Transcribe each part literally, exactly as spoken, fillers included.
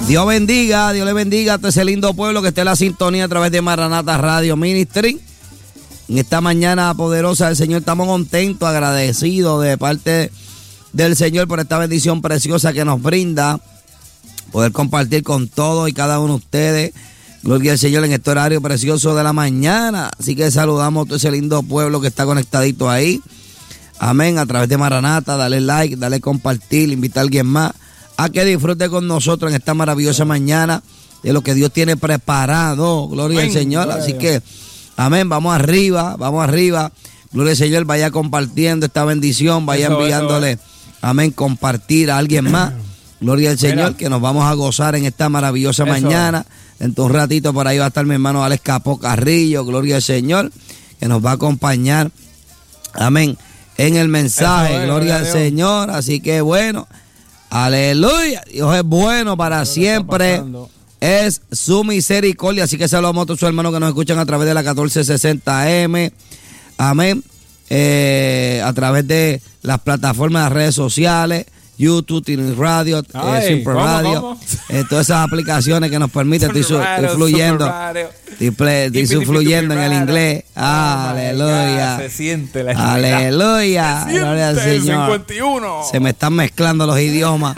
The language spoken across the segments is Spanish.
Dios bendiga, Dios le bendiga a todo ese lindo pueblo que esté en la sintonía a través de Maranata Radio Ministry. En esta mañana poderosa del Señor estamos contentos, agradecidos de parte del Señor por esta bendición preciosa que nos brinda, poder compartir con todos y cada uno de ustedes. Gloria al Señor en este horario precioso de la mañana. Así que saludamos a todo ese lindo pueblo que está conectadito ahí. Amén, a través de Maranata, dale like, dale compartir, invita a alguien más a que disfrute con nosotros en esta maravillosa mañana de lo que Dios tiene preparado. Gloria amén, al Señor. Así que, amén, vamos arriba, vamos arriba. Gloria al Señor, vaya compartiendo esta bendición, vaya eso, enviándole, eso, amén, compartir a alguien más. Gloria al Señor, mira, que nos vamos a gozar en esta maravillosa eso, mañana. Dentro de un ratito por ahí va a estar mi hermano Alex Capó Carrillo, gloria al Señor, que nos va a acompañar, amén, en el mensaje, eso, gloria al Señor. Así que bueno, aleluya, Dios es bueno para siempre, es su misericordia. Así que saludamos a todos sus hermanos que nos escuchan a través de la catorce sesenta A M, amén, eh, a través de las plataformas de las redes sociales, YouTube, Tini Radio, eh, Super ¿cómo, Radio, cómo? Eh, todas esas aplicaciones que nos permiten, estoy, su, estoy fluyendo, estoy, play, estoy su, fluyendo en el inglés, oh, aleluya, se siente la aleluya, se gloria al Señor, cincuenta y uno. Se me están mezclando los idiomas.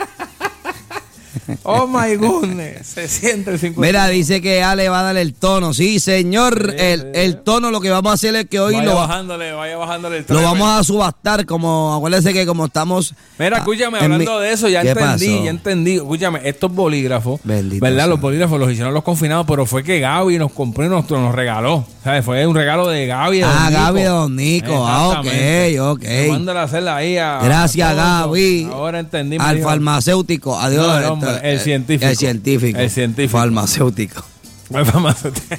Oh my goodness, se siente el cincuenta y uno. Mira, dice que Ale va a dar el tono. Sí, señor, sí, el, sí, el tono lo que vamos a hacer es que hoy vaya lo bajándole, vaya bajándole el tono. Lo vamos a subastar, como acuérdense que como estamos. Mira, escúchame, hablando mi, de eso, ya entendí, pasó? ya entendí. Escúchame, estos bolígrafos, bendito ¿verdad? Sea. Los bolígrafos los hicieron los confinados, pero fue que Gaby nos compró y nos, nos regaló. ¿Sabes? Fue un regalo de Gaby de Ah, Don Gaby de Don Nico. Ah, ok, ok. Mándale a hacerla ahí a. Gracias, a Gaby. Ahora entendí. Al dijo, farmacéutico. Adiós. No, el, hombre, el, el científico. El científico. El científico. Farmacéutico. El farmacéutico.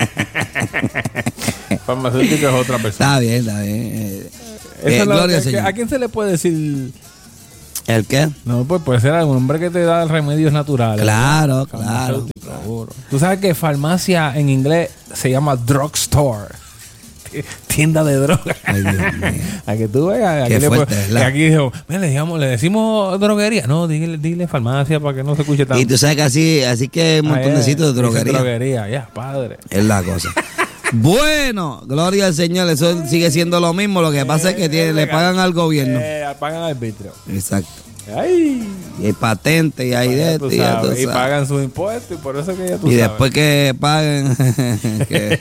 Farmacéutico es otra persona. Está bien, está bien. Eh, eh, gloria al Señor. ¿A quién se le puede decir? ¿El qué? No, pues puede ser algún hombre que te da remedios naturales. Claro, claro, claro. Tú sabes que farmacia en inglés se llama drugstore. Tienda de droga. Ay, Dios mío. A que tú veas. Aquí, fuerte, le, aquí dijo, le, digamos, le decimos droguería. No, dile, dile farmacia para que no se escuche tanto. Y tú sabes que así, así que un montonecito de droguería. droguería, ya, padre. Es la cosa. Bueno, gloria al Señor, eso sigue siendo lo mismo. Lo que pasa eh, es que tiene, le pagan al gobierno. Eh, pagan al arbitrio. Exacto. Ay. Y hay patente y hay de esto. Y, y pagan sus impuestos y por eso que ya tú y sabes. después que paguen. que...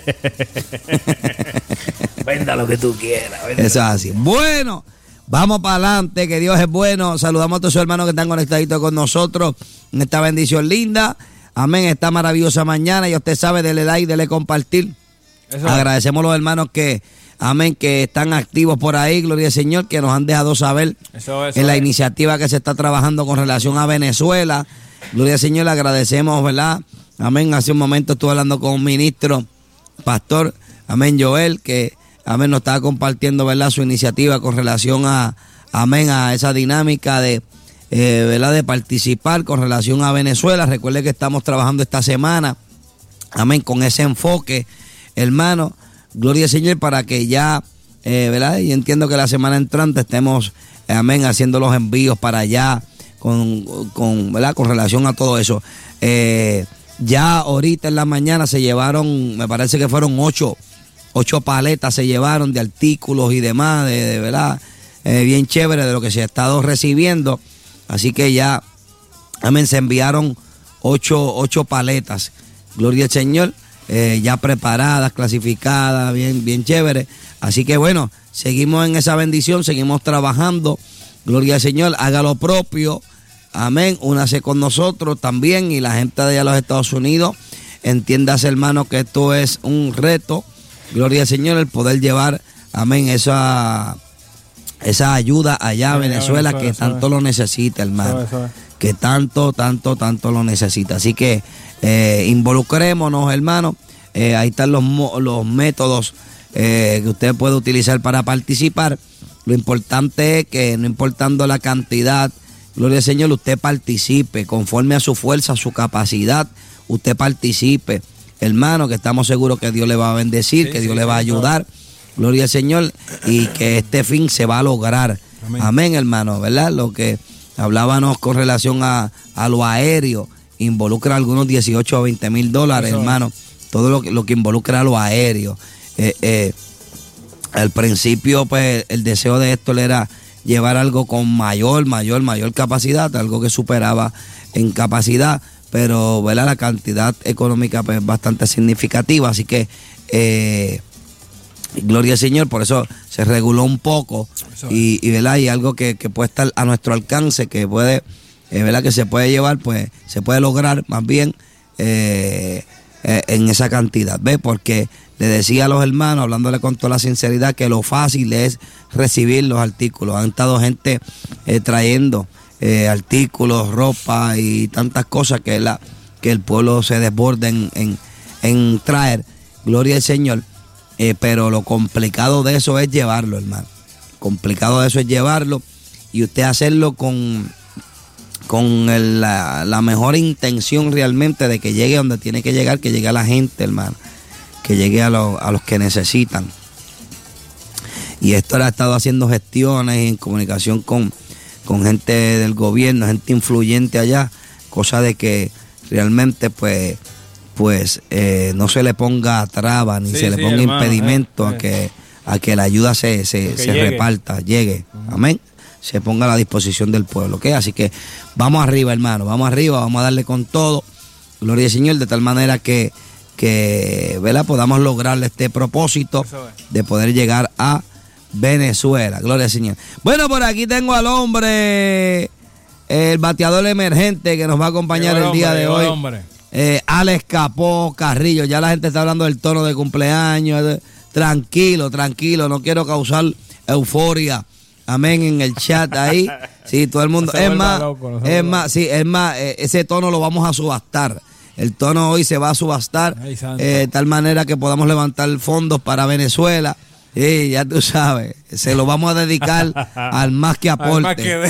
Venda lo que tú quieras. Eso es así. Bueno, vamos para adelante, que Dios es bueno. Saludamos a todos sus hermanos que están conectaditos con nosotros en esta bendición linda. Amén, esta maravillosa mañana. Y usted sabe, dele like, dele compartir. Eso Agradecemos a los hermanos que, amén, que están activos por ahí, gloria al Señor, que nos han dejado saber eso, eso en la es. iniciativa que se está trabajando con relación a Venezuela. Gloria al Señor, le agradecemos, ¿verdad? Amén, hace un momento estuve hablando con un ministro, pastor, amén, Joel, que, amén, nos estaba compartiendo, ¿verdad?, su iniciativa con relación a, amén, a esa dinámica de, eh, ¿verdad?, de participar con relación a Venezuela. Recuerde que estamos trabajando esta semana, amén, con ese enfoque, hermano, gloria al Señor, para que ya, eh, ¿verdad? Y entiendo que la semana entrante estemos, eh, amén, haciendo los envíos para allá con, con, ¿verdad? Con relación a todo eso. Eh, ya ahorita en la mañana se llevaron, me parece que fueron ocho, ocho paletas se llevaron de artículos y demás, de, de ¿verdad? Eh, bien chévere de lo que se ha estado recibiendo. Así que ya, amén, se enviaron ocho, ocho paletas, gloria al Señor. Eh, ya preparadas, clasificadas, bien, bien chévere. Así que bueno, seguimos en esa bendición, seguimos trabajando. Gloria al Señor, haga lo propio. Amén. Únase con nosotros también. Y la gente de allá de los Estados Unidos, entiéndase, hermano, que esto es un reto. Gloria al Señor, el poder llevar, amén, esa, esa ayuda allá a Venezuela, eso, que eso, tanto eso. lo necesita, hermano. Eso, eso. Que tanto, tanto, tanto lo necesita. Así que Eh, involucrémonos, hermano. Eh, ahí están los, los métodos eh, que usted puede utilizar para participar. Lo importante es que, no importando la cantidad, gloria al Señor, usted participe conforme a su fuerza, a su capacidad. Usted participe, hermano, que estamos seguros que Dios le va a bendecir, sí, que Dios sí, le va a ayudar. Gloria al Señor, y que este fin se va a lograr. Amén, Amén hermano, ¿verdad? Lo que hablábamos con relación a, a lo aéreo involucra algunos dieciocho o veinte mil dólares, Eso hermano. Es. Todo lo que, lo que involucra a lo aéreo. Eh, eh, al principio, pues, el deseo de esto era llevar algo con mayor, mayor, mayor capacidad, algo que superaba en capacidad, pero, ¿verdad? La cantidad económica, pues, es bastante significativa, así que, eh, gloria al Señor, por eso se reguló un poco y, y, ¿verdad? Y algo que, que puede estar a nuestro alcance, que puede, eh, ¿verdad? Que se puede llevar, pues se puede lograr más bien eh, eh, en esa cantidad, ¿ves? Porque le decía a los hermanos, hablándole con toda la sinceridad, que lo fácil es recibir los artículos. Han estado gente eh, trayendo eh, artículos, ropa y tantas cosas que, la, que el pueblo se desborde en, en, en traer, gloria al Señor. Eh, pero lo complicado de eso es llevarlo, hermano. Complicado de eso es llevarlo y usted hacerlo con, con el, la, la mejor intención realmente de que llegue donde tiene que llegar, que llegue a la gente, hermano. Que llegue a, lo, a los que necesitan. Y esto ha estado haciendo gestiones en comunicación con, con gente del gobierno, gente influyente allá, cosa de que realmente pues... pues eh, no se le ponga traba ni sí, se le sí, ponga hermano, impedimento eh, a que a que la ayuda se, se, se reparta, llegue, uh-huh. Amén, se ponga a la disposición del pueblo, ¿ok? Así que vamos arriba, hermano, vamos arriba, vamos a darle con todo, gloria al Señor, de tal manera que, que ¿verdad? Podamos lograr este propósito de poder llegar a Venezuela, gloria al Señor. Bueno, por aquí tengo al hombre, el bateador emergente que nos va a acompañar llegó el día hombre, de hoy. Hombre. Eh, Alex Capó Carrillo, ya la gente está hablando del tono de cumpleaños, de, tranquilo, tranquilo, no quiero causar euforia, amén, en el chat ahí, sí, todo el mundo, no es más, loco, no es más, sí, es más, eh, ese tono lo vamos a subastar, el tono hoy se va a subastar, Ay, eh, de tal manera que podamos levantar fondos para Venezuela, y ya tú sabes, se lo vamos a dedicar al más que aporte. Al más que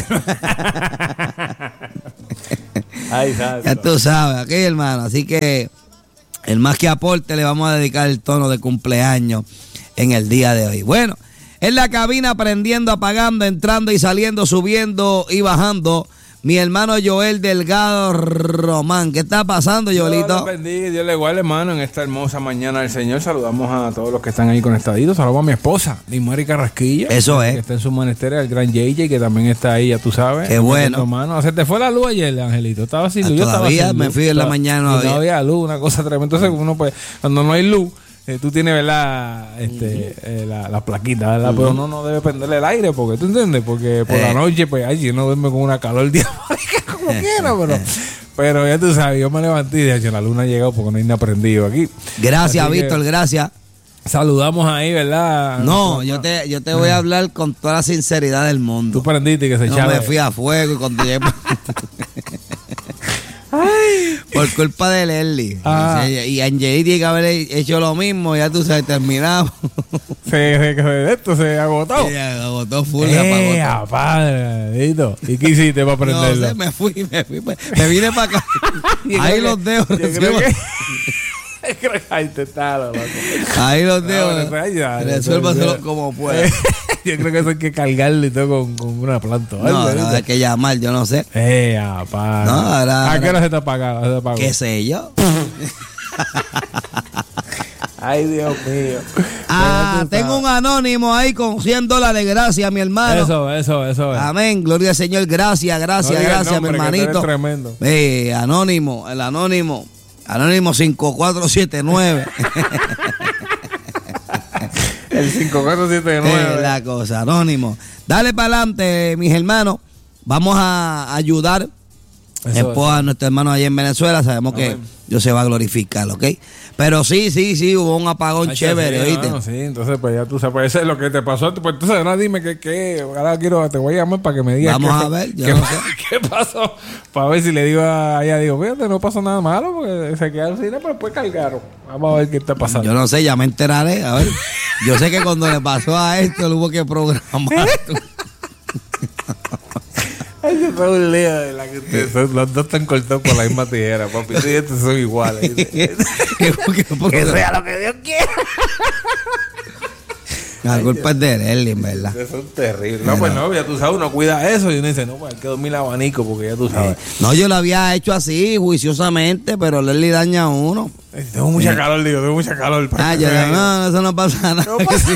Ay, ya tú sabes, aquí hermano, así que el más que aporte le vamos a dedicar el tono de cumpleaños en el día de hoy. Bueno, en la cabina prendiendo, apagando, entrando y saliendo, subiendo y bajando, mi hermano Joel Delgado Román. ¿Qué está pasando, Joelito? Dios le bendiga, Dios le guarde, hermano, en esta hermosa mañana del Señor. Saludamos a todos los que están ahí conectaditos. Saludamos a mi esposa, Dimari Carrasquilla. Eso es. Que está en su menesterio, el gran J J, que también está ahí, ya tú sabes. Qué bueno. Hermano, se te fue la luz ayer, Angelito. Estaba sin luz. Yo todavía estaba sin me luz. Fui en la mañana. No había luz, una cosa tremenda. Entonces, uno pues, cuando no hay luz, Eh, tú tienes, ¿verdad? Este, uh-huh. eh, la, la plaquita, ¿verdad? Uh-huh. Pero uno no debe prenderle el aire, porque tú entiendes, porque por eh. la noche, pues, ay, si uno duerme con una calor diabólica como quiera, pero, pero ya tú sabes, yo me levanté y dije, la luna ha llegado porque no hay nada prendido aquí. Gracias, Víctor, gracias. Saludamos ahí, ¿verdad? No, yo te, yo te voy a hablar con toda la sinceridad del mundo. Tú prendiste que se echaba. No me fui a fuego y cuando llegué. Ay. Por culpa de Leslie. Ah. Y Angeli tiene que haber hecho lo mismo, ya tú sabes, terminamos. Se, se, de esto se agotó. Se agotó full. Eh, apagó padre, ¿y qué hiciste para prenderlo? No sé, me fui, me fui, me vine para acá. Ahí los dedos. Ahí te está, loco. Ahí los dedos. Resuélvaselo como pueda. Yo creo que eso hay que cargarle y todo con, con una planta. No, no, no hay que llamar, yo no sé. Eh, apá. No, ahora, ¿A qué hora se te apagado? ¿Qué sé yo? Ay, Dios mío. Ah, tengo un anónimo ahí con cien dólares. Gracias, mi hermano. Eso, eso, eso. Es. Amén. Gloria al Señor. Gracias, gracias, no gracias, nombre, mi hermanito. Tremendo. Eh, anónimo, el anónimo. Anónimo cinco cuatro siete nueve. El cinco cuatro siete nueve. Es la cosa, anónimo. Dale para adelante, mis hermanos. Vamos a ayudar después a nuestros hermanos allá en Venezuela. Sabemos Amén. Que Dios se va a glorificar, ¿ok? Pero sí, sí, sí, hubo un apagón Ay, chévere, sí, ¿oíste? No, sí, entonces pues ya tú sabes, pues eso es lo que te pasó. Pues entonces no, dime que, que ahora quiero, te voy a llamar para que me digas. Vamos qué, a ver, yo qué, no sé. ¿Qué pasó? Para ver si le digo a ella, digo, fíjate, no pasó nada malo, porque se quedaron sin, pero después cargaron. Vamos a ver qué está pasando. Yo no sé, ya me enteraré, a ver. Yo sé que cuando le pasó a esto, lo hubo que programar. Ay, yo soy un lío de la que ustedes son, los dos están cortados por la misma tijera, papi. Tú y estos son iguales. que, que sea lo que Dios quiera. La culpa es de Erling, ¿verdad? Eso es terrible. No, pues no, ya tú sabes, uno cuida eso y uno dice, no, pues hay que dormir el abanico porque ya tú sabes. No, yo lo había hecho así, juiciosamente, pero Erling daña a uno. Tengo mucha sí. calor, digo, tengo mucha calor. Ah, yo digo, no, eso no pasa nada. No pasa.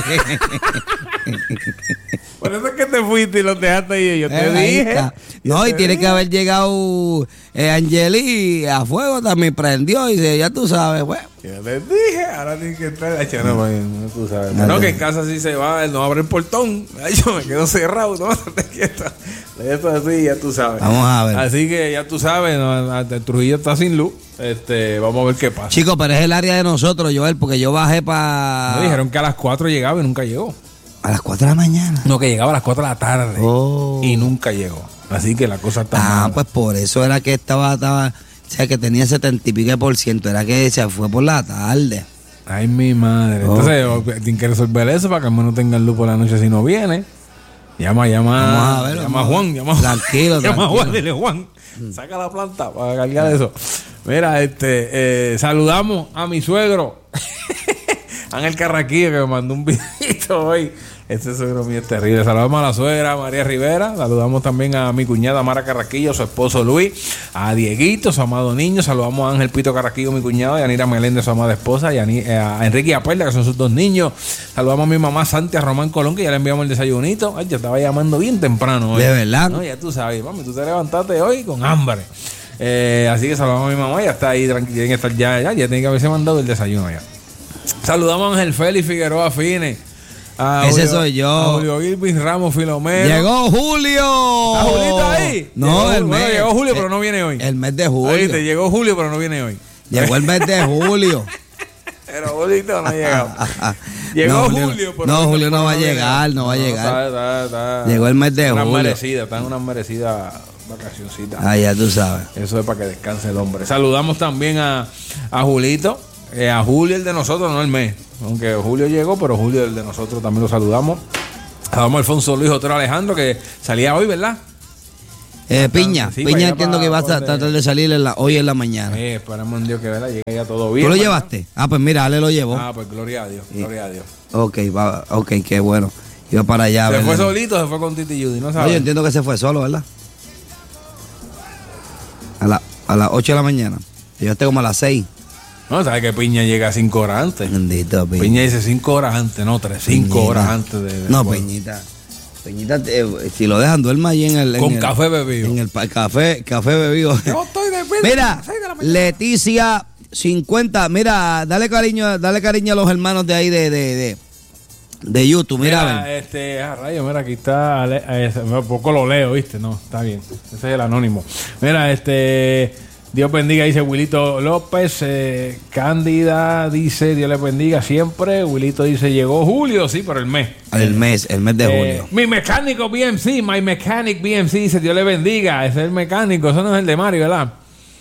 Por eso es que te fuiste y lo dejaste ahí. Yo te eh, dije. Yo no, te y tiene dije. que haber llegado eh, Angeli a fuego, también prendió y dice, ya tú sabes, pues. Yo te dije, ahora tienes que estar la chana, no, no, tú sabes. No, no, que en casa sí se va, él no abre el portón. Ay, yo me quedo cerrado, no, te quieto. Eso así, ya tú sabes. Vamos a ver. Así que ya tú sabes, no, el Trujillo está sin luz. Este, vamos a ver qué pasa. Chicos, pero es el área de nosotros, Joel, porque yo bajé para... Me dijeron que a las cuatro llegaba y nunca llegó. ¿A las cuatro de la mañana? No, que llegaba a las cuatro de la tarde. Oh. Y nunca llegó. Así que la cosa está Ah, mala. Pues por eso era que estaba, estaba... O sea, que tenía setenta y pico por ciento. Era que se fue por la tarde. Ay, mi madre. Entonces, okay. Tienen que resolver eso para que al menos tengan luz por la noche si no viene. Llama, llama. Vamos a ver, llama vamos a Juan. Llama, tranquilo, llama tranquilo. a Juan, dile Juan. Saca la planta para cargar eso. Mira, este, eh, saludamos a mi suegro, Ángel Carraquillo, que me mandó un videito hoy. Este suegro mío es terrible. Saludamos a la suegra María Rivera. Saludamos también a mi cuñada Mara Carraquillo, su esposo Luis, a Dieguito, su amado niño. Saludamos a Ángel Pito Carraquillo, mi cuñado, y a Anira Meléndez, su amada esposa, y a, Ni- a Enrique y a Perla, que son sus dos niños. Saludamos a mi mamá Santia Román Colón, que ya le enviamos el desayunito. Ay, yo estaba llamando bien temprano hoy. ¿De verdad? No, ya tú sabes, mami, tú te levantaste hoy con hambre. Eh, así que saludamos a mi mamá, ya está ahí tranquila, tiene que estar ya, ya, ya tiene que haberse mandado el desayuno ya. Saludamos a Ángel Félix Figueroa Fine. A Ese Julio, soy yo. A Julio Irving Ramos Filomeno. ¡Llegó Julio! ¿Está Julito ahí? No, llegó, el bueno, mes. llegó Julio, pero no viene hoy. El mes de julio. Ahí te llegó Julio, pero no viene hoy. Llegó el mes de julio. Pero Julito no ha llegado. Llegó no, Julio, Julio, pero no, Julio no, no va a viene. llegar, no va a llegar. Está, está, está. Llegó el mes de una julio. Merecida, está en una merecida vacacioncita. Ah, ya tú sabes. Eso es para que descanse el hombre. Saludamos también a, a Julito, eh, a Julio, el de nosotros, no el mes. Aunque Julio llegó, pero Julio, el de nosotros, también lo saludamos. Saludamos a Alfonso Luis Otero Alejandro, que salía hoy, ¿verdad? Eh, Piña, Sí, Piña para entiendo para, que va a para tratar de salir en la, hoy en la mañana. Eh, esperamos en Dios que ¿verdad? Llegue ya todo bien. ¿Tú lo ¿verdad? llevaste? Ah, pues mira, Ale lo llevó. Ah, pues gloria a Dios, Sí. gloria a Dios. Ok, va, ok, qué bueno. Iba para allá. ¿Se ¿verdad? fue solito o se fue con Titi Judy? No No, sabes. yo entiendo que se fue solo, ¿verdad? A, la, a las ocho de la mañana. Yo estoy como a las seis. No, sabes que Piña llega cinco horas antes. Bendito, Piña. Piña dice cinco horas antes, no, tres, cinco Piñita. horas antes de. de No, bueno. Peñita. Peñita, eh, si lo dejan, duerma ahí en el. en Con el- café bebido. En el pa- café, café bebido. Yo estoy de Mira, Leticia cincuenta. Mira, dale cariño, dale cariño a los hermanos de ahí de, de, de, de YouTube. Mira, Mira, ven. este, ah, rayo, mira, aquí está, Ale- eh, un poco lo leo, ¿viste? No, está bien, ese es el anónimo. Mira, este, Dios bendiga, dice Wilito López, eh, Cándida dice, Dios les bendiga siempre, Wilito dice, llegó Julio, sí, por el mes. El mes, el mes de Eh, julio. mi mecánico B M C, my mechanic B M C, dice, Dios le bendiga, ese es el mecánico, eso no es el de Mario, ¿verdad?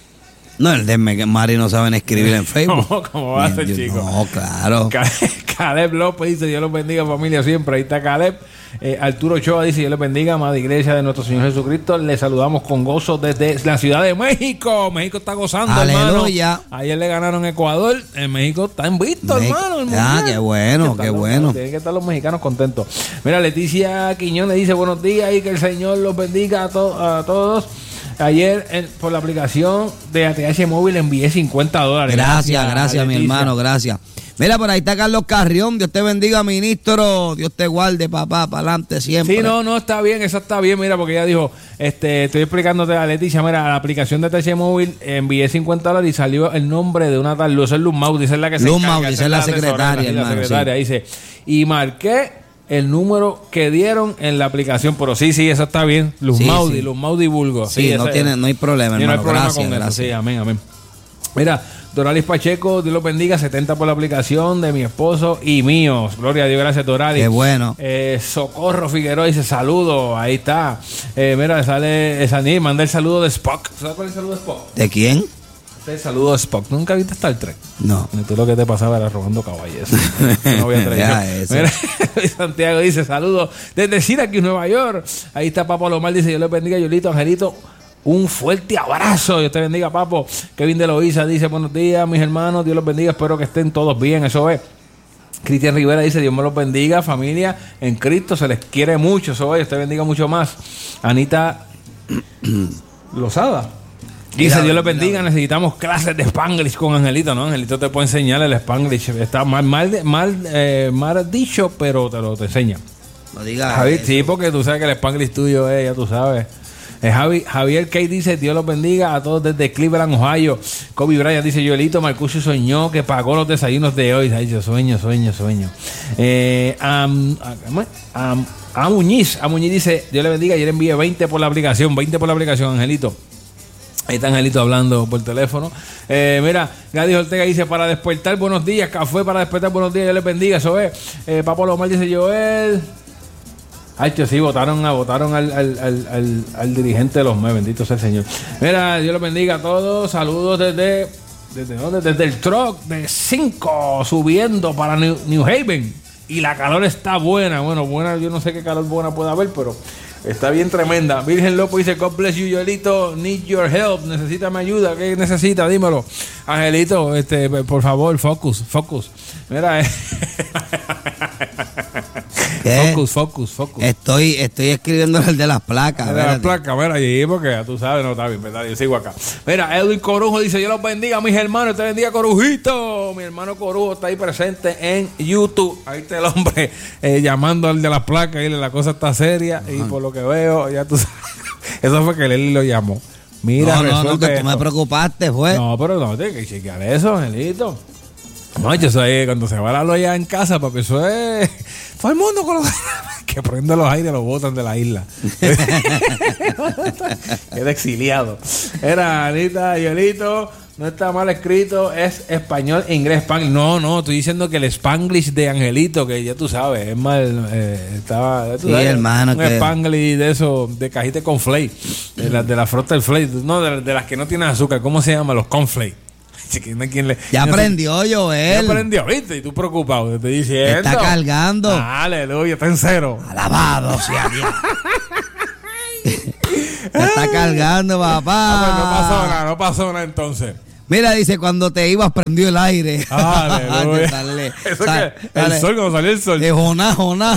No, el de Me- Mari no saben escribir en Facebook. No, ¿cómo va a ser, Dios, chico? No, claro. Ca- Caleb López dice, Dios los bendiga familia siempre. Ahí está Caleb. Eh, Arturo Ochoa dice, Dios les bendiga, amada iglesia de nuestro Señor Jesucristo. Le saludamos con gozo desde la Ciudad de México. México está gozando, Aleluya. hermano. Ayer le ganaron a Ecuador. En México está invicto, Me- hermano. el Ah, mundial. qué bueno, Tienen que qué estar los- bueno. Tienen que estar los mexicanos contentos. Mira, Leticia Quiñones dice, buenos días y que el Señor los bendiga a, to- a todos. Ayer en- por la aplicación de A T H Móvil envié cincuenta dólares. Gracias, gracias, mi Leticia. hermano, gracias. Mira, por ahí está Carlos Carrión. Dios te bendiga, ministro. Dios te guarde, papá, para adelante siempre. Sí, no, no, está bien, eso está bien, mira, porque ella dijo, este, estoy explicándote a Leticia, mira, la aplicación de A T H Móvil, envié cincuenta dólares y salió el nombre de una tal Luz, es Luz Maudi, esa es la que se Luz encarga, Maudi, esa esa es la tesorera, secretaria, sí, la hermano, secretaria, dice, y marqué el número que dieron en la aplicación, pero sí, sí, eso está bien, Luz Sí, Maudi, sí. Luz Maudi Bulgo. Sí, no, ese- tiene, no hay problema, sí, no hay hermano. problema Gracias, con eso, gracias. sí, amén, amén. Mira, Doralis Pacheco, Dios los bendiga, setenta por la aplicación de mi esposo y míos. Gloria a Dios, gracias Doralis. Qué bueno. Eh, Socorro Figueroa dice saludo, ahí está. Eh, mira, sale Saní, manda el saludo de Spock. ¿Sabes cuál es el saludo de Spock? ¿De quién? Este es el saludo de Spock. ¿Nunca viste Star Trek? No. Y tú lo que te pasaba era robando caballos. No voy a traer. Ya, eso. Mira, Santiago dice saludos desde Syracuse, Nueva York. Ahí está Papo Lomar, dice Dios les bendiga, Yolito, Angelito. Un fuerte abrazo. Dios te bendiga, papo. Kevin de Loíza dice buenos días, mis hermanos. Dios los bendiga. Espero que estén todos bien. Eso es. Cristian Rivera dice, Dios me los bendiga, familia, en Cristo se les quiere mucho, eso Dios te bendiga mucho más. Anita Lozada dice, Dios les bendiga, necesitamos clases de Spanglish con Angelito, ¿no? Angelito te puede enseñar el Spanglish, está mal, mal, mal, eh, mal dicho, pero te lo te enseña. No digas Javi, sí, porque tú sabes que el Spanglish tuyo es, ya tú sabes. Eh, Javi, Javier K dice, Dios los bendiga a todos desde Cleveland, Ohio. Kobe Bryant dice, Joelito Marcucci soñó que pagó los desayunos de hoy. Ay, yo sueño, sueño, sueño. Eh, um, um, a Muñiz, a Muñiz dice, Dios le bendiga, ayer envié veinte por la aplicación, veinte por la aplicación, Angelito. Ahí está Angelito hablando por teléfono. Eh, mira, Gladys Ortega dice, para despertar, buenos días, café para despertar, buenos días, Dios les bendiga, eso es. Eh, Papo Lomar dice, Joel... Ay, sí, votaron, a, votaron al, al, al, al, al dirigente de los M E, bendito sea el Señor. Mira, Dios los bendiga a todos. Saludos desde, desde, ¿dónde? Desde el truck de cinco subiendo para New, New Haven. Y la calor está buena. Bueno, buena, yo no sé qué calor buena puede haber, pero está bien tremenda. Virgen López dice, God bless you, Joelito. Need your help. Necesita mi ayuda. ¿Qué necesita? Dímelo. Angelito, este, por favor, focus, focus. Mira, eh. ¿Qué? Focus, focus, focus. Estoy, estoy escribiendo el de las placas. El de las placas, mira, allí, porque ya tú sabes, no está bien, ¿verdad? Yo sigo acá. Mira, Edwin Corujo dice, Dios los bendiga, mis hermanos, te bendiga, Corujito. Mi hermano Corujo está ahí presente en YouTube. Ahí está el hombre eh, llamando al de las placas, y la cosa está seria. Ajá. Y por lo que veo, ya tú sabes, eso fue que Leli lo llamó. Mira, no, no, no, que esto. tú me preocupaste, fue. No, pero no, tienes que chequear eso, Angelito. No, eso es cuando se va la luz allá en casa, papi, eso es todo el mundo con los que prende los aires, los botan de la isla. Queda exiliado. Era Anita, Joelito, no está mal escrito, es español e inglés, Spanglish. No, no, estoy diciendo que el Spanglish de Angelito, que ya tú sabes, es mal, eh, estaba, tú sí, sabes, hermano, un que... Spanglish de eso, de cajita con flake, de las de la frota del flake, no, de, de las que no tienen azúcar, ¿cómo se llama? Los cornflakes. Le, ya aprendió, Joel. Ya aprendió, ¿viste? Y tú preocupado, te diciendo. Está cargando. Aleluya, está en cero. Alabado sea Dios. Está cargando, papá. No, pues no pasó nada, no pasó nada entonces. Mira, dice, cuando te ibas prendió el aire. Aleluya. Dale, Eso sal, que dale. El sol, cuando salió el sol. De joná, joná.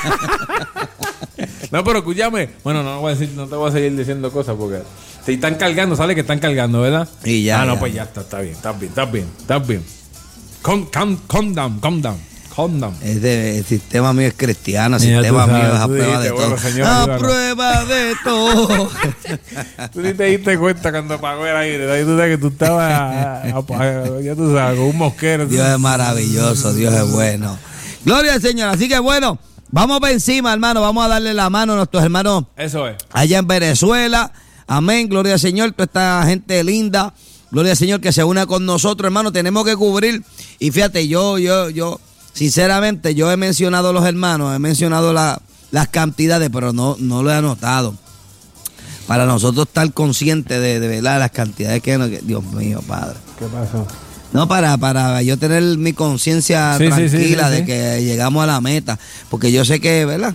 No, pero escúchame. Bueno, no, voy a decir, no te voy a seguir diciendo cosas porque... Si están cargando, sale que están cargando, ¿verdad? Y ya. Ah, no, ya. pues ya está, está bien, está bien, está bien, está bien. Calm, calm, calm down, calm down, calm down. Es de, el sistema mío es cristiano, el sistema mío es a prueba de todo. A prueba de todo. Tú ni te diste cuenta cuando apagó el aire. Tú sabes que tú estabas, a, a, a, ya tú sabes, con un mosquero. Dios es maravilloso, Dios es bueno. Gloria al Señor. Así que bueno, vamos para encima, hermano. Vamos a darle la mano a nuestros hermanos. Eso es. Allá en Venezuela. Amén, gloria al Señor, toda esta gente linda, gloria al Señor que se una con nosotros, hermano, tenemos que cubrir. Y fíjate, yo, yo, yo, sinceramente, yo he mencionado a los hermanos, he mencionado la, las cantidades, pero no, no lo he anotado. Para nosotros estar conscientes de, de verdad las cantidades que, que, Dios mío, Padre. ¿Qué pasó? No, para, para yo tener mi conciencia sí, tranquila sí, sí, sí, de sí. que llegamos a la meta, porque yo sé que, ¿verdad?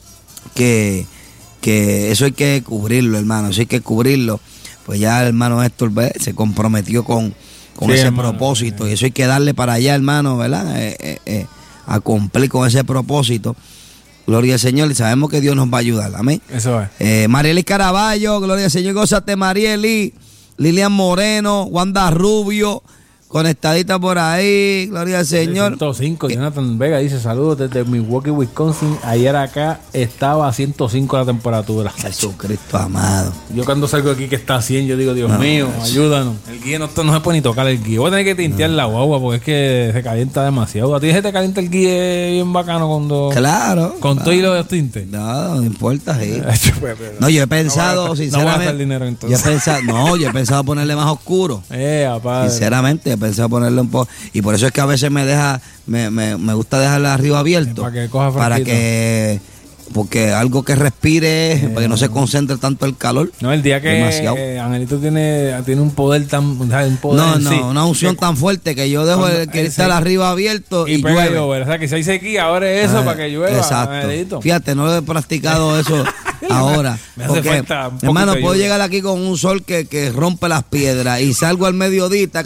Que... que eso hay que cubrirlo, hermano, eso hay que cubrirlo. Pues ya el hermano Héctor ¿ves? Se comprometió con, con sí, ese hermano, propósito, sí. Y eso hay que darle para allá, hermano, ¿verdad? Eh, eh, eh, a cumplir con ese propósito. Gloria al Señor, y sabemos que Dios nos va a ayudar, amén. Eso es. Eh, Marieli Caraballo, gloria al Señor, gózate Marieli, Lilian Moreno, Wanda Rubio, conectadita por ahí, gloria al Señor. ciento cinco, Jonathan Vega dice saludos desde Milwaukee, Wisconsin. Ayer acá estaba a ciento cinco la temperatura. Jesucristo amado. Yo cuando salgo aquí que está a cien, yo digo, Dios no, mío, no, ayúdanos. El guía no, no se puede ni tocar el guía. Voy a tener que tintear no. la guagua porque es que se calienta demasiado. ¿A ti se te calienta el guía bien bacano cuando... Claro. Con claro. todo y los tintes? No, no importa, sí. No, yo he pensado, no sinceramente... No va a gastar dinero entonces. Yo he pensado, no, yo he pensado ponerle más oscuro. Eh, padre. Sinceramente, pensé ponerle un poco, y por eso es que a veces me deja, me, me, me gusta dejarla arriba abierto, para que coja para que, porque algo que respire, eh, para que no se concentre tanto el calor. No, el día que eh, Angelito tiene, tiene un poder tan, un poder no, no, sí, una unción que, tan fuerte que yo dejo el cristal arriba abierto y, y llueve. Llover. O sea, que si hay sequía, ahora es eso, ah, para que llueva. Exacto. Angelito. Fíjate, no he practicado eso. ahora. Me hace porque, falta un hermano, puedo lluvia. llegar aquí con un sol que, que rompe las piedras y salgo al mediodía. Está,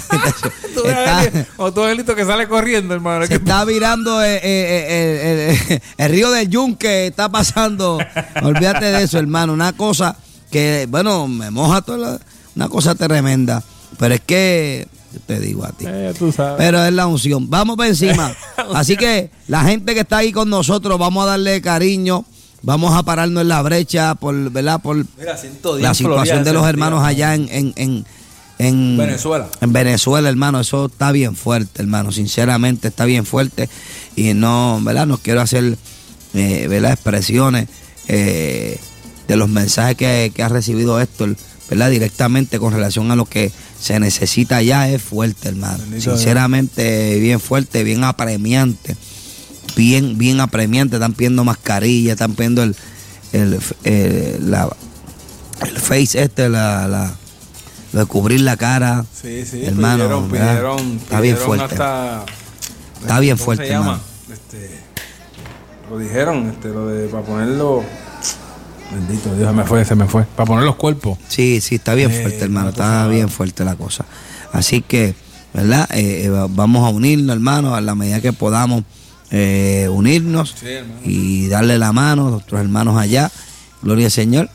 está, o todo el que sale corriendo, hermano. Se está virando el, el, el, el, el río del Yunque, está pasando. Olvídate de eso, hermano. Una cosa que, bueno, me moja toda la, una cosa tremenda. Pero es que, te digo a ti. Eh, tú sabes. Pero es la unción. Vamos para encima. Así que la gente que está ahí con nosotros, vamos a darle cariño. Vamos a pararnos en la brecha por, ¿verdad? Por Mira, la situación de los hermanos allá en, en, en, en Venezuela. En Venezuela, hermano. Eso está bien fuerte, hermano. Sinceramente está bien fuerte. Y no, ¿verdad? No quiero hacer, eh, ¿verdad? Expresiones eh, de los mensajes que, que ha recibido Héctor, ¿verdad? Directamente con relación a lo que se necesita allá. Es fuerte, hermano. Bendito Sinceramente, Dios. Bien fuerte, bien apremiante. Bien, bien apremiante. Están pidiendo mascarilla, están pidiendo el, el, el, la, el face este, la, la, lo de cubrir la cara. Sí, sí, hermano. Pidieron, pidieron, está bien fuerte. Hasta, está bien fuerte, se llama? hermano. Este, lo dijeron, este, lo de para ponerlo. Bendito Dios, se me fue, se me fue. Para poner los cuerpos. Sí, sí, está bien eh, fuerte, hermano. Está no. bien fuerte la cosa. Así que, ¿verdad? Eh, vamos a unirnos, hermano, a la medida que podamos eh, unirnos sí, y darle la mano a nuestros hermanos allá. Gloria al Señor.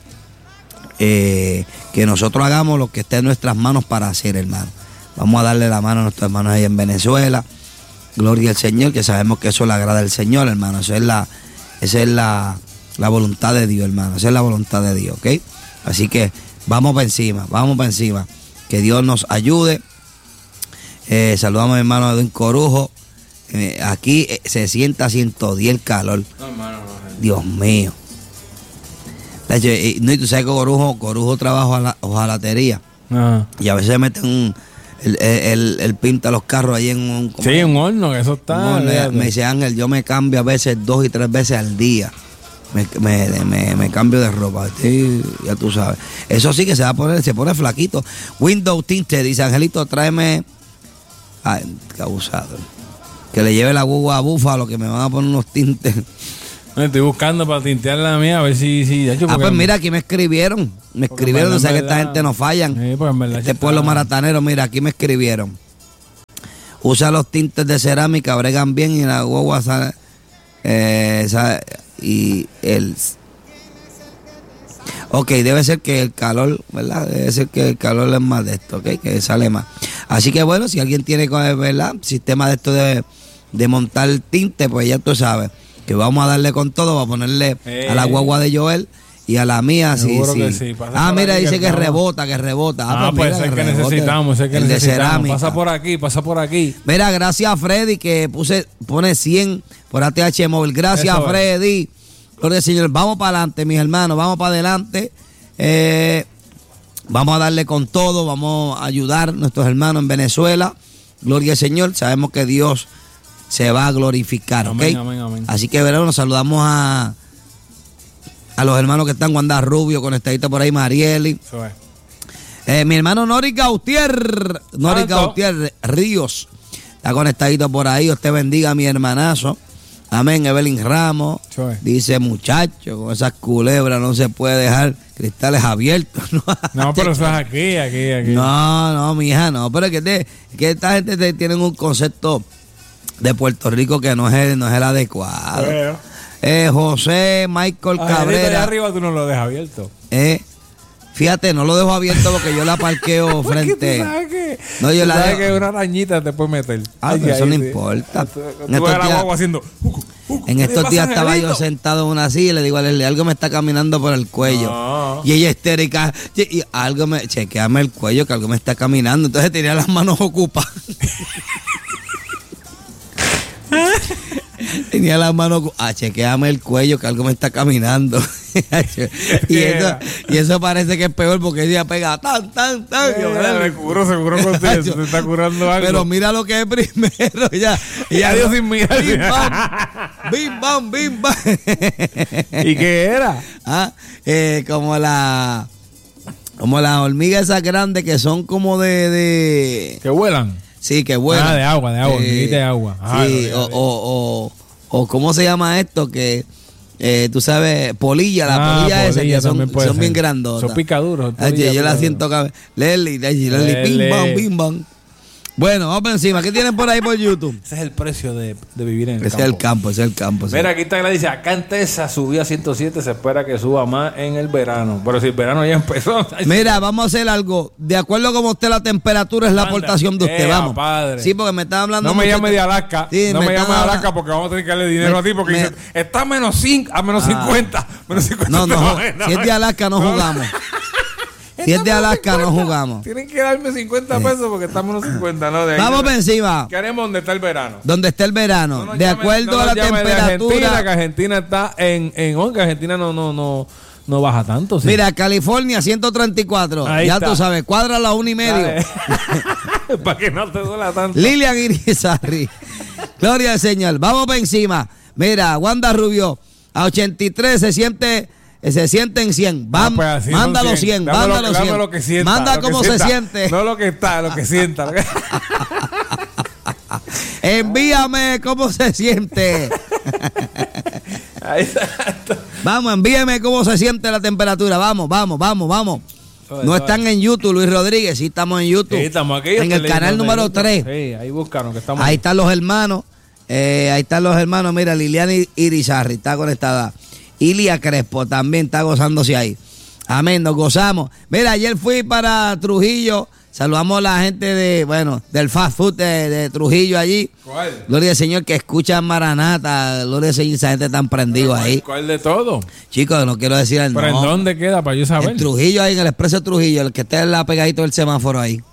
Eh, que nosotros hagamos lo que esté en nuestras manos para hacer, hermano. Vamos a darle la mano a nuestros hermanos allá en Venezuela. Gloria al Señor, que sabemos que eso le agrada al Señor, hermano. Esa es la, esa es la, la voluntad de Dios, hermano. Esa es la voluntad de Dios, ¿ok? Así que vamos para encima, vamos para encima. Que Dios nos ayude. Eh, saludamos a mi hermano Edwin Corujo. Eh, aquí eh, se sienta ciento diez el calor. No, hermano, no, Dios mío. De hecho, y, no, y tú sabes que Corujo, Corujo trabaja en la hojalatería. Ajá. Y a veces meten un... Él, él, él pinta los carros ahí en un... Sí, un horno, que eso está... Un horno, me dice Ángel, yo me cambio a veces dos y tres veces al día. Me, me, me, me cambio de ropa. Sí, ya tú sabes. Eso sí que se va a poner, se pone flaquito. Window Tinte, dice Angelito, tráeme... Ay, qué abusado. Que le lleve la guagua a Búfalo, que me van a poner unos tintes. Estoy buscando para tintear la mía, a ver si... si de hecho, ah, pues mira, aquí me escribieron. Me escribieron, o sea que esta gente no fallan. Sí, pues en verdad este pueblo está... maratanero, mira, aquí me escribieron. Usa los tintes de cerámica, bregan bien y la guagua sale... Eh, sale y el... Ok, debe ser que el calor, ¿verdad? Debe ser que el calor es más de esto, ¿ok? Que sale más. Así que bueno, si alguien tiene, ¿verdad? Sistema de esto de, de montar tinte, pues ya tú sabes que vamos a darle con todo, vamos a ponerle eh, a la guagua de Joel y a la mía, sí, sí. sí. Ah, mira, dice que, que rebota, que rebota. Ah, ah pues, pues es que, que necesitamos, es que el necesitamos. De cerámica. Pasa por aquí, pasa por aquí. Mira, gracias a Freddy que puse, pone cien por A T H Móvil. Gracias, Eso Freddy. Gloria al Señor. Vamos para adelante, mis hermanos, vamos para adelante. Eh, vamos a darle con todo, vamos a ayudar a nuestros hermanos en Venezuela. Gloria al Señor. Sabemos que Dios se va a glorificar, ¿ok? Amén, amén, amén. Así que, verán, nos saludamos a, a los hermanos que están, Wanda Rubio, conectadito por ahí, Marieli. Eh, mi hermano Nori Gautier, Nori Gautier Ríos, está conectadito por ahí. Dios te bendiga, mi hermanazo. Amén. Evelyn Ramos Soy. Dice, muchacho, con esas culebras no se puede dejar cristales abiertos. No, no pero eso es aquí, aquí, aquí. No, no, mija, no. Pero es que, te, que esta gente te, tienen un concepto de Puerto Rico que no es el, no es el adecuado. Bueno. Eh, José Michael ah, Cabrera. De arriba tú no lo dejas abierto. Eh, fíjate, no lo dejo abierto porque yo la parqueo frente. ¿Tú sabes que, no, yo ¿tú la sabes dejo... que una arañita te puede meter? Ah, ay, eso ay, no sí. importa. Tú, tú en, estos días, haciendo, uh, uh, en estos días estaba yo sentado en una silla y le digo a Leslie, algo me está caminando por el cuello. No. Y ella histérica, y, y algo me, chequeame el cuello, que algo me está caminando. Entonces tenía las manos ocupadas. Tenía las manos, ah, chequeame el cuello que algo me está caminando. y, eso, y eso parece que es peor porque ella pega tan, tan, tan. Eh, yo, seguro, seguro contigo, se te está curando algo. Pero mira lo que es primero, ya. Y ya Dios sin mirar. Bim bam, bim bam, bim bam. ¿Y qué era? Ah, eh, como la, como las hormigas esas grandes que son como de, de... que vuelan. Sí, que vuelan. Ah, de agua, de agua, eh, de agua. Ah, sí, o, o, o, o ¿cómo se llama esto? Que eh, tú sabes, polilla, la ah, polilla esa, que son, son bien ser. grandotas. Son picaduros. Ay, yo picaduros. La siento, Leli, Leli, Leli, bim, bam, bim, bam. Bueno, vamos por encima. ¿Qué tienen por ahí por YouTube? Ese es el precio de, de vivir en el ese campo. Ese es el campo, ese es el campo. Mira, aquí está Gladys, dice, acá en Texas subió a ciento siete, se espera que suba más en el verano. Pero si el verano ya empezó. Mira, vamos a hacer algo. De acuerdo a cómo esté la temperatura, es la Manda. aportación de usted. Eh, vamos. Padre. Sí, porque me están hablando. No me llame de Alaska. Sí, no me, me llame de Alaska hablando. porque vamos a tener que darle dinero me, a ti. Porque me, dice, está a menos cinco, a menos ah. cincuenta. Menos cincuenta. No, no, no. Si es de Alaska, no jugamos. Si es de Alaska, no jugamos. Tienen que darme cincuenta pesos porque estamos en los cincuenta, ¿no? De Vamos por encima. Queremos donde está el verano. Donde está el verano. No de llame, acuerdo no a la temperatura. Argentina, que Argentina está en, en on, que Argentina no, no, no, no baja tanto. ¿sí? Mira, California, ciento treinta y cuatro. Ahí ya está. Tú sabes, cuadra la una y medio. Para que no te duela tanto. Lilian Irizarry. Gloria al Señor. Vamos por encima. Mira, Wanda Rubio, a ochenta y tres se siente. Se siente en cien. Vam, no, pues manda los cien. Manda los cien. Lo que sienta, manda lo cómo que se sienta. siente. No lo que está, lo que sienta. Envíame cómo se siente. Vamos, envíame cómo se siente la temperatura. Vamos, vamos, vamos, vamos. No están en YouTube, Luis Rodríguez. Sí, estamos en YouTube. Sí, estamos aquí. En el canal número tres. Sí, ahí buscaron que estamos. Ahí están los hermanos. Eh, ahí están los hermanos. Mira, Liliana Irizarry está conectada. Ilia Crespo también está gozándose ahí. Amén, nos gozamos. Mira, ayer fui para Trujillo. Saludamos a la gente de, bueno, del fast food de, de Trujillo allí. ¿Cuál? Gloria al Señor, que escuchan Maranata. Gloria al Señor, esa gente está prendido ahí. ¿Cuál de todo? Chicos, no quiero decir el nombre. ¿Pero en dónde queda para yo saber? En Trujillo, ahí en el Expreso de Trujillo, el que está en la pegadito del semáforo ahí.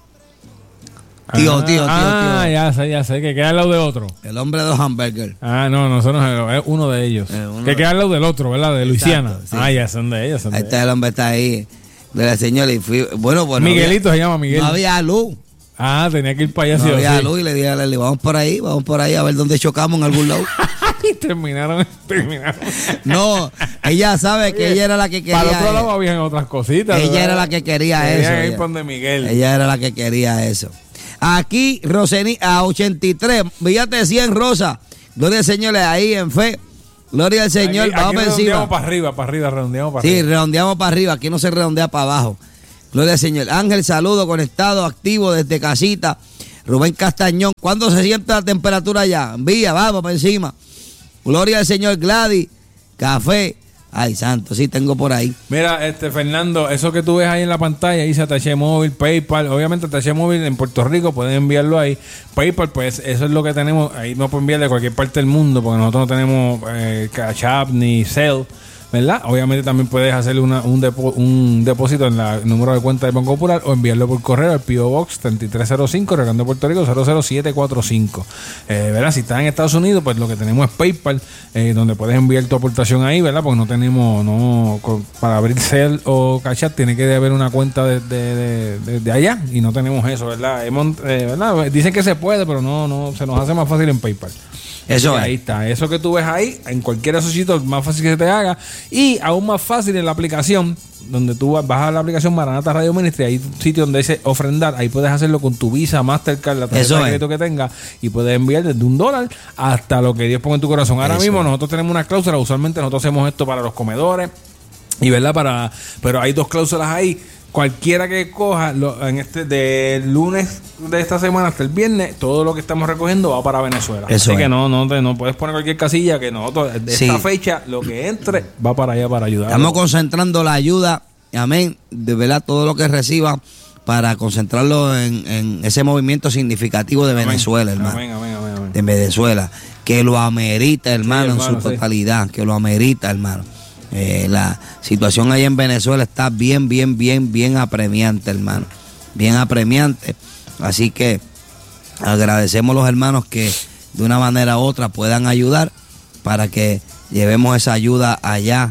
Tío, ah, tío, tío, ah, tío. ya sé, ya sé, que queda al lado de otro. El hombre de los hamburgers. Ah, no, no, no, es uno de ellos. Eh, uno que queda al lado del otro, ¿verdad? De Luisiana. Exacto, sí. Ah, ya son de ellos. Son ahí de está ellos. El hombre, está ahí. De la señora y fui, bueno, pues no Miguelito había, se llama Miguel. No había luz. Ah, tenía que ir para allá. No había luz y le dije a Leli, vamos por ahí, vamos por ahí a ver dónde chocamos en algún lado. Y terminaron, terminaron. No, ella sabe que Oye, ella era la que quería. Para el otro lado habían otras cositas. Ella ¿verdad? era la que quería Querían eso. Ir ella, donde Miguel. ella era la que quería eso. Aquí, Roseni, a ochenta y tres, fíjate cien, Rosa. Gloria al Señor, ahí en fe. Gloria al Señor, aquí, vamos aquí por encima. redondeamos para arriba, para arriba, redondeamos para sí, arriba. Sí, redondeamos para arriba, aquí no se redondea para abajo. Gloria al Señor. Ángel, saludo, conectado, activo desde casita. Rubén Castañón, ¿cuándo se siente la temperatura allá? Envía, vamos para encima. Gloria al Señor. Gladys, café. Ay, santo, sí, tengo por ahí. Mira, este Fernando, eso que tú ves ahí en la pantalla, dice Ataché Móvil, PayPal. Obviamente Ataché Móvil en Puerto Rico, pueden enviarlo ahí. PayPal, pues eso es lo que tenemos. Ahí no pueden enviar de cualquier parte del mundo, porque nosotros no tenemos eh, Cash App ni Zelle, ¿verdad? Obviamente también puedes hacerle una, un, depo, un depósito en la, el número de cuenta de Banco Popular o enviarlo por correo al P O Box treinta y tres cero cinco, Regando Puerto Rico cero cero siete cuatro cinco. Eh, ¿verdad? Si estás en Estados Unidos, pues lo que tenemos es PayPal, eh, donde puedes enviar tu aportación ahí, ¿verdad? Porque no tenemos, no con, para abrir Zelle o Cash App tiene que haber una cuenta de, de, de, de, de allá y no tenemos eso, ¿verdad? Hemos, eh, ¿verdad? Dicen que se puede, pero no, no se nos hace más fácil en PayPal. Eso ahí es. está, eso que tú ves ahí, en cualquier asociación, más fácil que se te haga. Y aún más fácil en la aplicación, donde tú vas a la aplicación Maranata Radio Ministry, hay un sitio donde dice ofrendar, ahí puedes hacerlo con tu Visa, Mastercard, la tarjeta de crédito que tengas, y puedes enviar desde un dólar hasta lo que Dios ponga en tu corazón. Ahora eso mismo es. Nosotros tenemos una cláusula, usualmente nosotros hacemos esto para los comedores, y verdad, para, pero hay dos cláusulas ahí. Cualquiera que coja lo, en este del lunes de esta semana hasta el viernes, todo lo que estamos recogiendo va para Venezuela. Eso Así es. que no, no, no puedes poner cualquier casilla que nosotros de sí. esta fecha lo que entre va para allá para ayudar. Estamos concentrando la ayuda, amén, de verdad todo lo que reciba para concentrarlo en, en ese movimiento significativo de amén. Venezuela, hermano. Amén, amén, amén, amén. De Venezuela, que lo amerita, hermano, sí, hermano en su totalidad, sí. que lo amerita, hermano. Eh, la situación ahí en Venezuela está bien, bien, bien, bien apremiante, hermano. Bien apremiante. Así que agradecemos a los hermanos que de una manera u otra puedan ayudar para que llevemos esa ayuda allá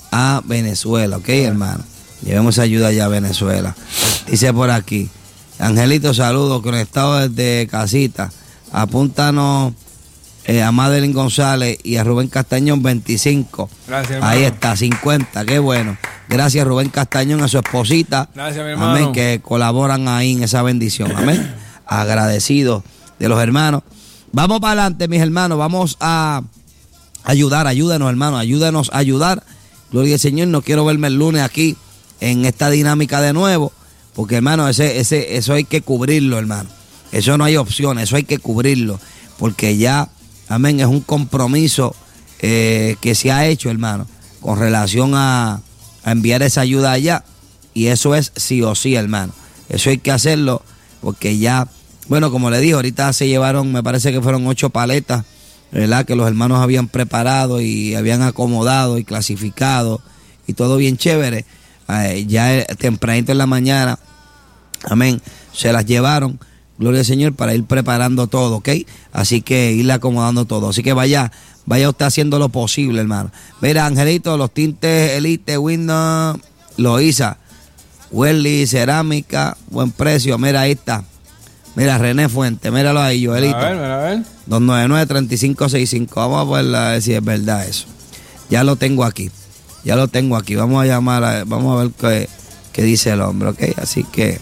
a Venezuela, ¿ok, hermano? Llevemos esa ayuda allá a Venezuela. Dice por aquí, Angelito, saludos, conectado desde casita. Apúntanos Eh, a Madeline González y a Rubén Castañón veinticinco. Gracias, hermano. Ahí está, cincuenta, qué bueno. Gracias Rubén Castañón, a su esposita. Gracias, mi hermano. Amén, que colaboran ahí en esa bendición. Amén. Agradecidos de los hermanos. Vamos para adelante, mis hermanos. Vamos a, ayudar, ayúdanos, hermano, ayúdanos a ayudar. Gloria al Señor, no quiero verme el lunes aquí en esta dinámica de nuevo, porque, hermano, ese, ese, eso hay que cubrirlo, hermano. Eso no hay opción, eso hay que cubrirlo, porque ya, amén, es un compromiso eh, que se ha hecho, hermano, con relación a, a enviar esa ayuda allá, y eso es sí o sí, hermano. Eso hay que hacerlo, porque ya, bueno, como le dije, ahorita se llevaron, me parece que fueron ocho paletas, ¿verdad? Que los hermanos habían preparado y habían acomodado y clasificado y todo bien chévere. Eh, ya tempranito en la mañana, amén, se las llevaron, gloria al Señor, para ir preparando todo, ¿ok? Así que irle acomodando todo. Así que vaya, vaya usted haciendo lo posible, hermano. Mira, Angelito, los tintes Elite, Windows, Loíza, Welly, cerámica, buen precio. Mira, ahí está. Mira, René Fuente, míralo ahí, Joelito. A ver, a ver. dos nueve nueve, tres cinco seis cinco. Vamos a ver, a ver si es verdad eso. Ya lo tengo aquí. Ya lo tengo aquí. Vamos a llamar, a, vamos a ver qué, qué dice el hombre, ¿ok? Así que...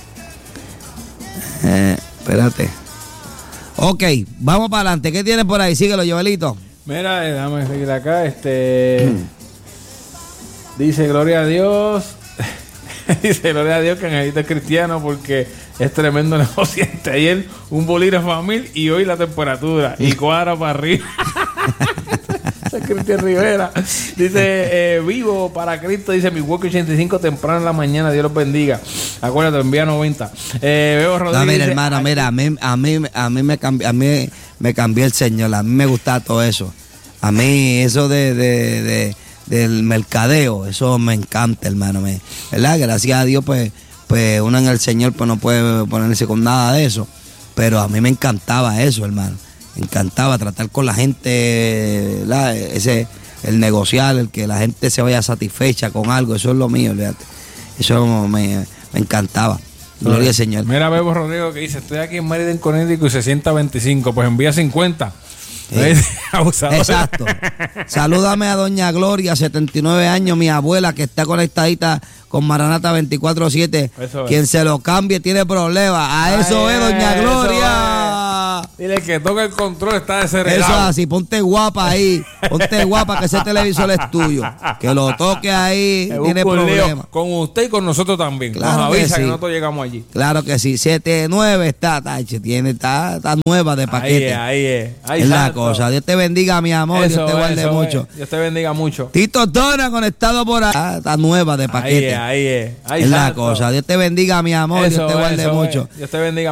Eh, espérate. Ok, vamos para adelante. ¿Qué tienes por ahí? Síguelo, Joelito. Mira, déjame seguir acá. Este... Dice, gloria a Dios... Dice, gloria a Dios que Angelito es cristiano porque es tremendo negociante. Ayer un bolígrafo a mil y hoy la temperatura. Y cuadra para arriba. Es Cristian Rivera. Dice, eh, vivo para Cristo. Dice, mi Milwaukee ochenta y cinco temprano en la mañana. Dios los bendiga. Acuérdate, envía noventa. Eh, Bebo Rodríguez. No, mira, dice, hermano, mira, a mí, a mí, a mí me cambió, a mí me cambió el Señor. A mí me gusta todo eso. A mí eso de... de, de del mercadeo, eso me encanta, hermano, me, ¿verdad? Gracias a Dios, pues, pues uno en el Señor pues no puede ponerse con nada de eso, pero a mí me encantaba eso, hermano, me encantaba tratar con la gente, ¿verdad? Ese, el negociar, el que la gente se vaya satisfecha con algo, eso es lo mío, fíjate, eso me, me encantaba. Gloria al Señor. Mira, Bebo Rodrigo que dice, estoy aquí en Meriden, Connecticut y se sienta veinticinco, pues envía cincuenta. Eh, exacto. Salúdame a doña Gloria, setenta y nueve años, mi abuela que está conectadita con Maranata veinticuatro siete. Quien se lo cambie tiene problemas. A Ay, eso es, doña Gloria. Es. Dile que toca el control, está desheredado. Eso es así, ponte guapa ahí. Ponte guapa que ese televisor es tuyo. Que lo toque ahí, es tiene problemas. Con usted y con nosotros también. Claro. Nos avisa que, sí. que nosotros llegamos allí. Claro que sí. siete nueve está, tache, tiene, está, está nueva de paquete. Ahí es, ahí es. Es la cosa. Dios te bendiga, mi amor. Eso, Dios te guarde eso, mucho. Es. Dios te bendiga mucho. Tito Dona conectado por ahí. Está nueva de paquete. Ahí es, ahí es. Ahí es la cosa. Dios te bendiga, mi amor. Eso, Dios te guarde eso, mucho. Dios te bendiga.